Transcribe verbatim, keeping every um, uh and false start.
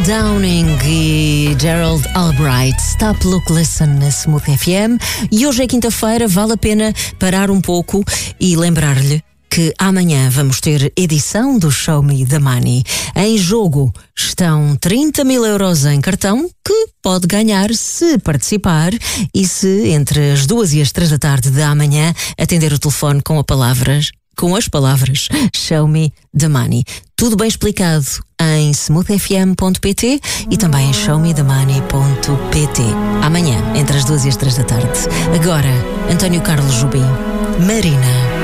Downing e Gerald Albright, Stop, Look, Listen na Smooth F M. E hoje é quinta-feira, vale a pena parar um pouco e lembrar-lhe que amanhã vamos ter edição do Show Me the Money. Em jogo estão trinta mil euros em cartão que pode ganhar se participar e se entre as duas e as três da tarde de amanhã atender o telefone com, a palavras, com as palavras Show Me the Money. Tudo bem explicado em smooth f m ponto p t e também em show me the money ponto p t. Amanhã, entre as duas e as três da tarde. Agora, António Carlos Jobim, Marina.